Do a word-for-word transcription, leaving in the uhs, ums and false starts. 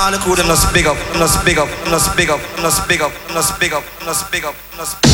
all the crew them just big up, just big up, just big up, just big up, just big up, just big up, just big up.